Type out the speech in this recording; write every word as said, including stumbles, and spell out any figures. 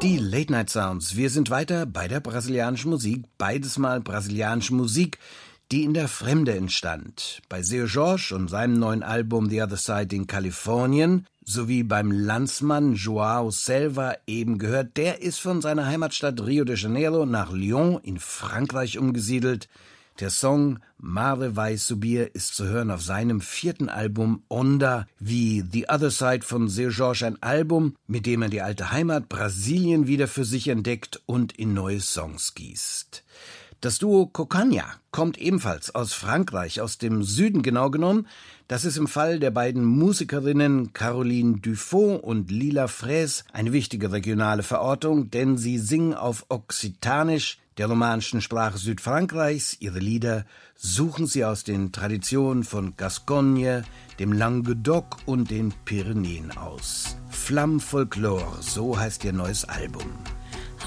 Die Late Night Sounds. Wir sind weiter bei der brasilianischen Musik. Beides mal brasilianische Musik, die in der Fremde entstand. Bei Seu Jorge und seinem neuen Album The Other Side in Kalifornien sowie beim Landsmann João Selva eben gehört. Der ist von seiner Heimatstadt Rio de Janeiro nach Lyon in Frankreich umgesiedelt. Der Song Mare vai subir ist zu hören auf seinem vierten Album Onda, wie The Other Side von Seu Jorge, ein Album, mit dem er die alte Heimat Brasilien wieder für sich entdeckt und in neue Songs gießt. Das Duo Cocaña kommt ebenfalls aus Frankreich, aus dem Süden genau genommen. Das ist im Fall der beiden Musikerinnen Caroline Dufaux und Lila Fraisse eine wichtige regionale Verortung, denn sie singen auf Okzitanisch, der romanischen Sprache Südfrankreichs. Ihre Lieder suchen sie aus den Traditionen von Gascogne, dem Languedoc und den Pyrenäen aus. Flamme Folklore, so heißt ihr neues Album.